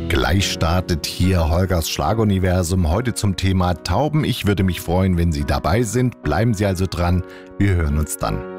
Gleich startet hier Holgers Schlaguniversum, heute zum Thema Tauben. Ich würde mich freuen, wenn Sie dabei sind. Bleiben Sie also dran. Wir hören uns dann.